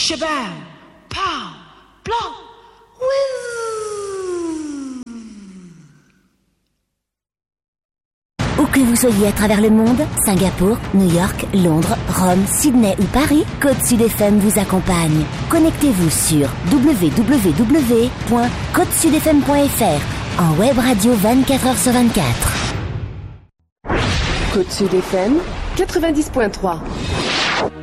Shabam, pow, blanc, Où que vous soyez à travers le monde, Singapour, New York, Londres, Rome, Sydney ou Paris, Côte Sud FM vous accompagne. Connectez-vous sur www.cotesudfm.fr en web radio 24h/24. Côte Sud FM 90.3.